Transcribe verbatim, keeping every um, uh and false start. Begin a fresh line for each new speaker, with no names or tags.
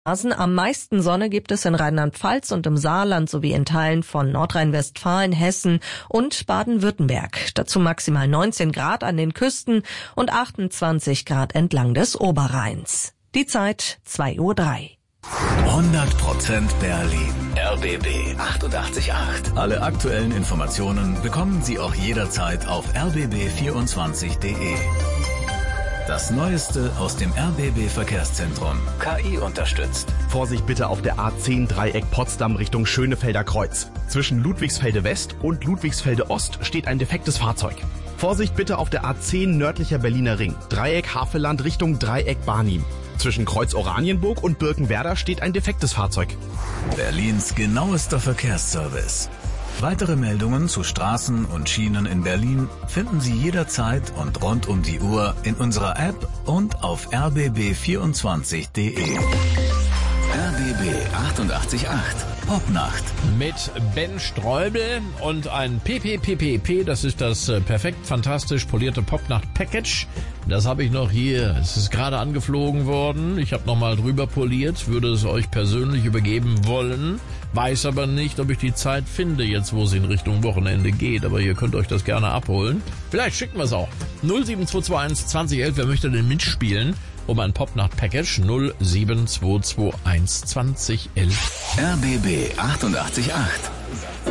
Am meisten Sonne gibt es in Rheinland-Pfalz und im Saarland sowie in Teilen von Nordrhein-Westfalen, Hessen und Baden-Württemberg. Dazu maximal neunzehn Grad an den Küsten und achtundzwanzig Grad entlang des Oberrheins. Die Zeit zwei Uhr drei.
hundert Prozent Berlin. R B B achtundachtzig Komma acht. Alle aktuellen Informationen bekommen Sie auch jederzeit auf r b b vierundzwanzig punkt de. Das Neueste aus dem R B B Verkehrszentrum. K I unterstützt.
Vorsicht bitte auf der A zehn Dreieck Potsdam Richtung Schönefelder Kreuz. Zwischen Ludwigsfelde West und Ludwigsfelde Ost steht ein defektes Fahrzeug. Vorsicht bitte auf der A zehn nördlicher Berliner Ring. Dreieck Havelland Richtung Dreieck Barnim. Zwischen Kreuz Oranienburg und Birkenwerder steht ein defektes Fahrzeug.
Berlins genauester Verkehrsservice. Weitere Meldungen zu Straßen und Schienen in Berlin finden Sie jederzeit und rund um die Uhr in unserer App und auf r b b vierundzwanzig punkt de. R B B achtundachtzig Komma acht. Popnacht.
Mit Ben Streubel und ein P P P P P, das ist das äh, perfekt fantastisch polierte Popnacht-Package. Das habe ich noch hier. Es ist gerade angeflogen worden. Ich habe nochmal drüber poliert, würde es euch persönlich übergeben wollen. Weiß aber nicht, ob ich die Zeit finde, jetzt wo es in Richtung Wochenende geht. Aber ihr könnt euch das gerne abholen. Vielleicht schicken wir es auch. null sieben zwei zwei eins zwanzig elf, wer möchte denn mitspielen? Um ein Popnacht-Package null sieben zwei zwei eins zwanzig elf.
R B B achtundachtzig Komma acht.